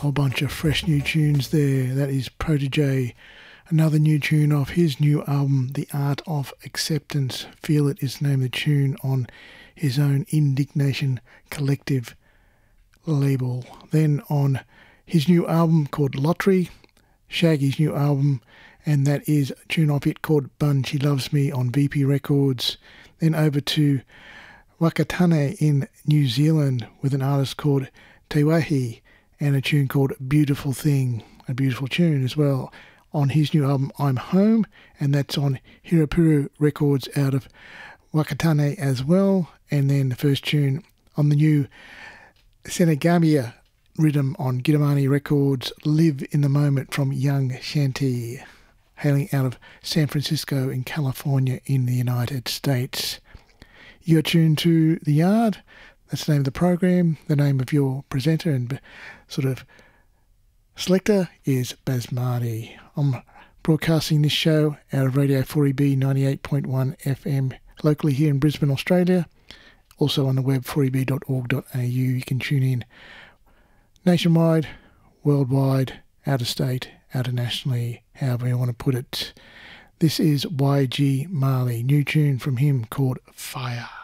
whole bunch of fresh new tunes there. That is Protege, another new tune off his new album, The Art of Acceptance. Feel It is the name of the tune on his own Indignation Collective label. Then on his new album called Lottery, Shaggy's new album, and that is a tune off it called Bun She Loves Me on VP Records. Then over to Wakatane in New Zealand with an artist called Te Wahi and a tune called Beautiful Thing, a beautiful tune as well, on his new album I'm Home, and that's on Hirapuru Records out of Wakatane as well. And then the first tune on the new Senegambia rhythm on Gitamani Records, Live in the Moment from Young Shanti, hailing out of San Francisco in California in the United States. You're tuned to The Yard. That's the name of the program. The name of your presenter and sort of selector is Basmati. I'm broadcasting this show out of Radio 4EB 98.1 FM locally here in Brisbane, Australia. Also on the web 4eb.org.au. You can tune in nationwide, worldwide, out of state, internationally, however you want to put it. This is YG Marley, new tune from him called Fire.